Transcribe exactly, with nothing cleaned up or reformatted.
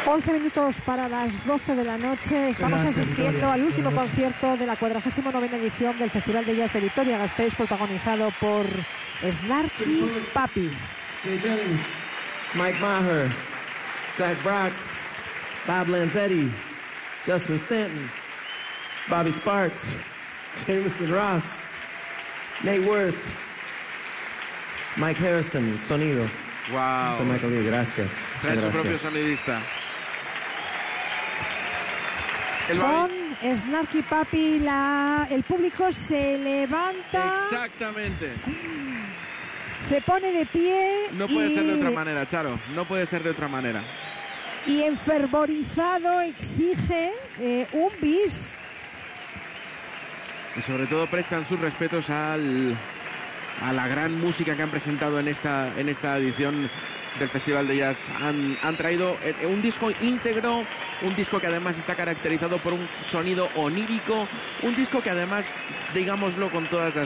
once minutos para las doce de la noche. Estamos asistiendo al último concierto de la cuadragésima novena edición del Festival de Jazz de Vitoria-Gasteiz, protagonizado por Snarky Puppy, Jay Jennings, Mike Maher, Zach Brock, Bob Lanzetti, Justin Stanton, Bobby Sparks, Jameson Ross, Nate Worth, Mike Harrison, sonido. Wow. Soy Michael Lee, gracias. Trae su Gracias. propio sonidista. El Son Babi- Snarky Puppy. La, el público se levanta, Exactamente. se pone de pie No puede y, ser de otra manera, Charo. No puede ser de otra manera. y enfervorizado exige eh, un bis. Y sobre todo prestan sus respetos al, a la gran música que han presentado en esta, en esta edición del Festival de Jazz. Han, han traído eh, un disco íntegro, un disco que además está caracterizado por un sonido onírico, un disco que además, digámoslo con todas las